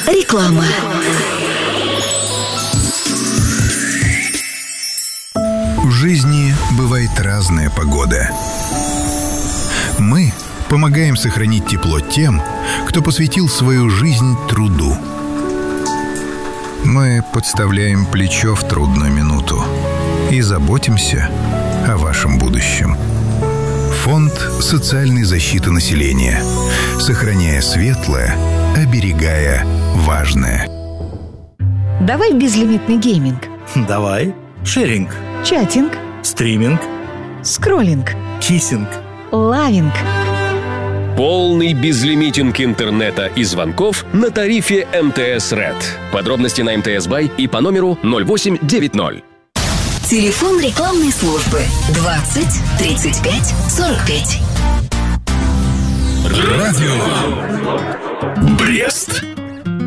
Реклама. В жизни бывает разная погода. Мы помогаем сохранить тепло тем, кто посвятил свою жизнь труду. Мы подставляем плечо в трудную минуту и заботимся о вашем будущем. Фонд социальной защиты населения. Сохраняя светлое, оберегая важное. Давай безлимитный гейминг. Давай. Шеринг. Чатинг. Стриминг. Скроллинг. Киссинг. Лавинг. Полный безлимитинг интернета и звонков на тарифе МТС Red. Подробности на МТС Бай и по номеру 0890. Телефон рекламной службы 20 35 45. Радио Брест.